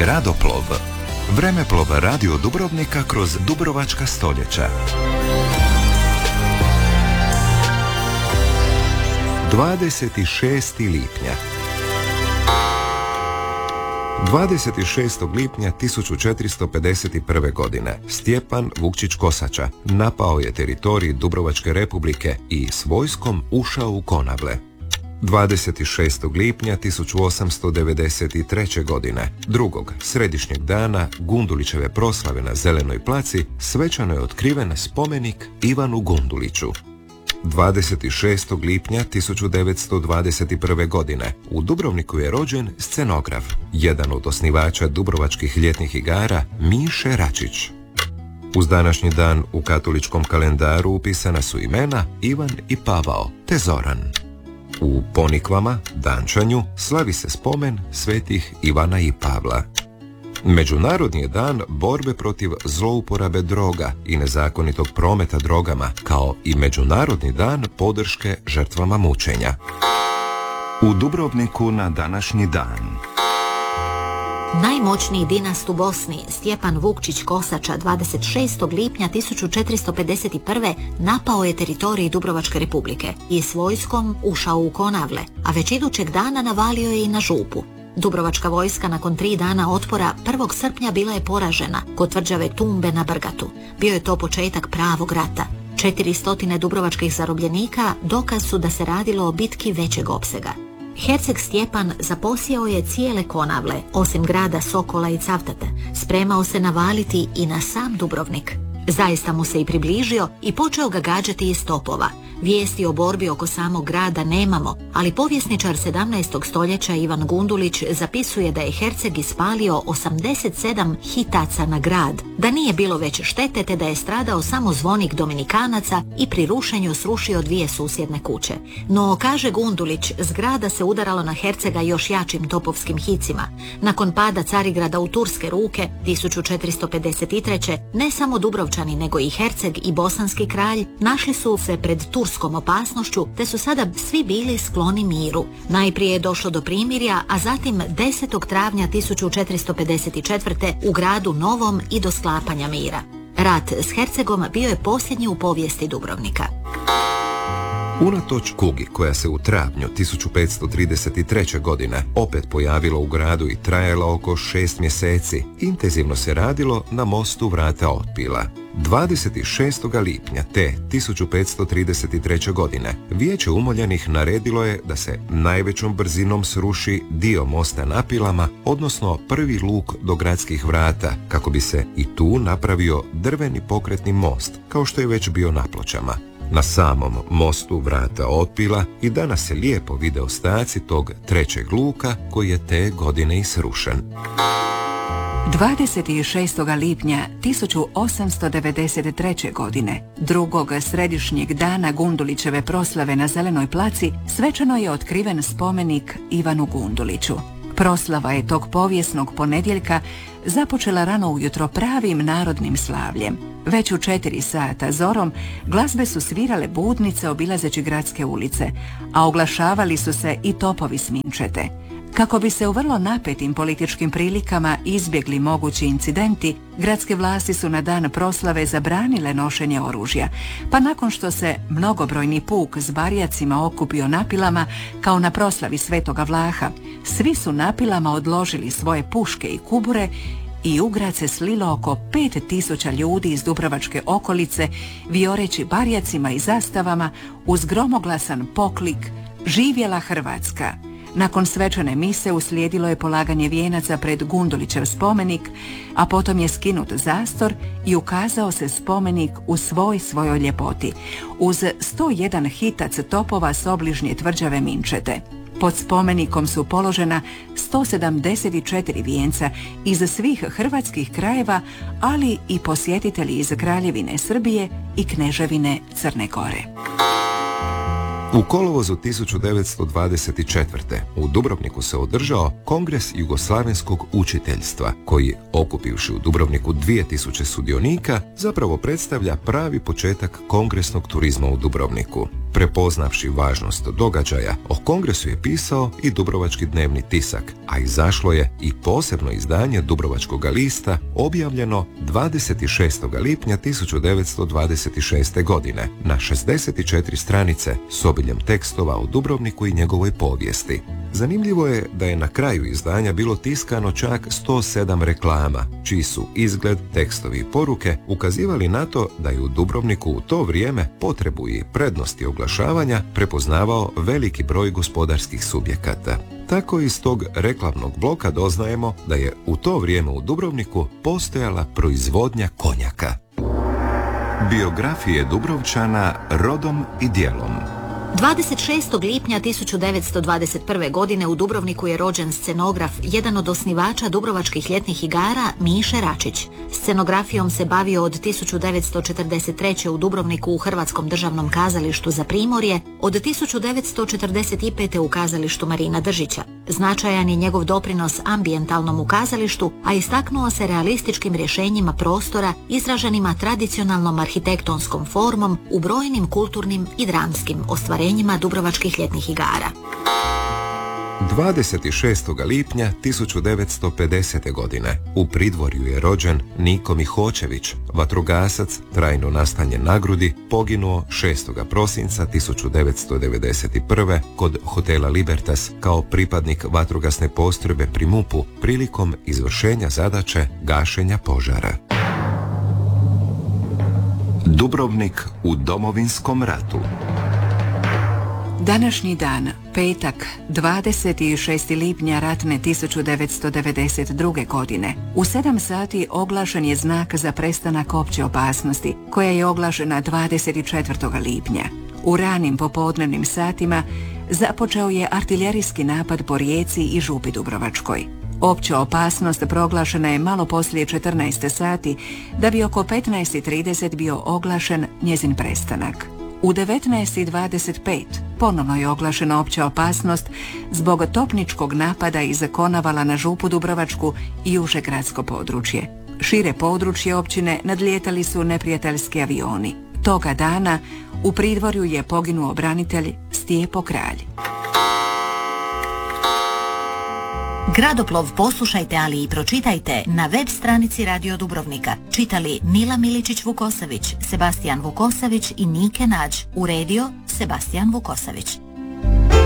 Gradoplov. Vremeplov radio Dubrovnika kroz dubrovačka stoljeća. 26. lipnja. 26. lipnja 1451. godine Stjepan Vukčić Kosača napao je teritorij Dubrovačke republike i s vojskom ušao u Konavle. 26. lipnja 1893. godine, drugog središnjeg dana Gundulićeve proslave na Zelenoj placi, svečano je otkriven spomenik Ivanu Gunduliću. 26. lipnja 1921. godine u Dubrovniku je rođen scenograf, jedan od osnivača dubrovačkih ljetnih igara, Miše Račić. Uz današnji dan u katoličkom kalendaru upisana su imena Ivan i Pavao te Zoran. U Ponikvama, Dančanju, slavi se spomen svetih Ivana i Pavla. Međunarodni je dan borbe protiv zlouporabe droga i nezakonitog prometa drogama, kao i Međunarodni dan podrške žrtvama mučenja. U Dubrovniku na današnji dan. Najmoćniji dinast u Bosni, Stjepan Vukčić Kosača, 26. lipnja 1451. napao je teritorij Dubrovačke republike i s vojskom ušao u Konavle, a već idućeg dana navalio je i na Župu. Dubrovačka vojska nakon 3 dana otpora 1. srpnja bila je poražena kod tvrđave Tumbe na Brgatu. Bio je to početak pravog rata. 400 dubrovačkih zarobljenika dokaz su da se radilo o bitki većeg opsega. Herceg Stjepan zaposjeo je cijele Konavle, osim grada Sokola i Cavtate. Spremao se navaliti i na sam Dubrovnik. Zaista mu se i približio i počeo ga gađati iz topova. Vijesti o borbi oko samog grada nemamo, ali povjesničar 17. stoljeća Ivan Gundulić zapisuje da je herceg ispalio 87 hitaca na grad, da nije bilo veće štete te da je stradao samo zvonik Dominikanaca i pri rušenju srušio 2 susjedne kuće. No, kaže Gundulić, zgrada se udaralo na hercega još jačim topovskim hicima. Nakon pada Carigrada u turske ruke 1453. ne samo Dubrovčani nego i herceg i bosanski kralj našli su se pred turskom opasnošću te su sada svi bili skloni miru. Najprije je došlo do primirja, a zatim 10. travnja 1454. u gradu Novom i do sklapanja mira. Rat s hercegom bio je posljednji u povijesti Dubrovnika. Unatoč kugi koja se u travnju 1533. godine opet pojavila u gradu i trajala oko 6 mjeseci, intenzivno se radilo na mostu Vrata Otpila. 26. lipnja te 1533. godine Vijeće umoljenih naredilo je da se najvećom brzinom sruši dio mosta na Pilama, odnosno prvi luk do gradskih vrata, kako bi se i tu napravio drveni pokretni most, kao što je već bio na Pločama. Na samom mostu Vrata Otpila i danas se lijepo vide ostaci tog trećeg luka koji je te godine i srušen. 26. lipnja 1893. godine, drugog središnjeg dana Gundulićeve proslave na Zelenoj placi, svečano je otkriven spomenik Ivanu Gunduliću. Proslava je tog povijesnog ponedjeljka započela rano ujutro pravim narodnim slavljem. Već u 4 sata zorom glazbe su svirale budnice obilazeći gradske ulice, a oglašavali su se i topovi s minčete. Kako bi se u vrlo napetim političkim prilikama izbjegli mogući incidenti, gradske vlasti su na dan proslave zabranile nošenje oružja, pa nakon što se mnogobrojni puk s barijacima okupio na Pilama, kao na proslavi Svetoga Vlaha, svi su na Pilama odložili svoje puške i kubure i u grad se slilo oko 5000 ljudi iz Dubrovačke okolice, vijoreći barijacima i zastavama uz gromoglasan poklik "Živjela Hrvatska!". Nakon svečane mise uslijedilo je polaganje vijenaca pred Gundulićev spomenik, a potom je skinut zastor i ukazao se spomenik u svojoj ljepoti, uz 101 hitac topova s obližnje tvrđave Minčete. Pod spomenikom su položena 174 vijenca iz svih hrvatskih krajeva, ali i posjetitelji iz Kraljevine Srbije i Kneževine Crne Gore. U kolovozu 1924. u Dubrovniku se održao Kongres jugoslavenskog učiteljstva, koji, okupivši u Dubrovniku 2000 sudionika, zapravo predstavlja pravi početak kongresnog turizma u Dubrovniku. Prepoznavši važnost događaja, o kongresu je pisao i Dubrovački dnevni tisak, a izašlo je i posebno izdanje Dubrovačkog lista, objavljeno 26. lipnja 1926. godine na 64 stranice s obiljem tekstova o Dubrovniku i njegovoj povijesti. Zanimljivo je da je na kraju izdanja bilo tiskano čak 107 reklama, čiji su izgled, tekstovi i poruke ukazivali na to da je u Dubrovniku u to vrijeme potrebu i prednosti oglašavanja prepoznavao veliki broj gospodarskih subjekata. Tako iz tog reklamnog bloka doznajemo da je u to vrijeme u Dubrovniku postojala proizvodnja konjaka. Biografije Dubrovčana rodom i djelom. 26. lipnja 1921. godine u Dubrovniku je rođen scenograf, jedan od osnivača Dubrovačkih ljetnih igara, Miše Račić. Scenografijom se bavio od 1943. u Dubrovniku u Hrvatskom državnom kazalištu za Primorje, od 1945. u kazalištu Marina Držića. Značajan je njegov doprinos ambijentalnom kazalištu, a istaknuo se realističkim rješenjima prostora izraženima tradicionalnom arhitektonskom formom u brojnim kulturnim i dramskim ostvarenjima Dubrovačkih ljetnih igara. 26. lipnja 1950. godine u Pridvorju je rođen Niko Mihočević, vatrogasac trajno nastanjen na Grudi, poginuo 6. prosinca 1991. kod hotela Libertas kao pripadnik vatrogasne postrojbe pri MUP-u prilikom izvršenja zadaće gašenja požara. Dubrovnik u Domovinskom ratu. Današnji dan, petak, 26. lipnja ratne 1992. godine, u 7 sati oglašen je znak za prestanak opće opasnosti, koja je oglašena 24. lipnja. U ranim popodnevnim satima započeo je artiljerijski napad po Rijeci i Župi Dubrovačkoj. Opća opasnost proglašena je malo poslije 14 sati, da bi oko 15:30 bio oglašen njezin prestanak. U 19:25 ponovno je oglašena opća opasnost zbog topničkog napada iz Konavala na Župu Dubrovačku i uže gradsko područje. Šire područje općine nadlijetali su neprijateljski avioni. Toga dana u Pridvorju je poginuo branitelj Stijepo Kralj. Gradoplov poslušajte, ali i pročitajte na web stranici Radio Dubrovnika. Čitali Mila Miličić-Vukosavić, Sebastijan Vukosavić i Nike Nađ. Uredio Sebastijan Vukosavić.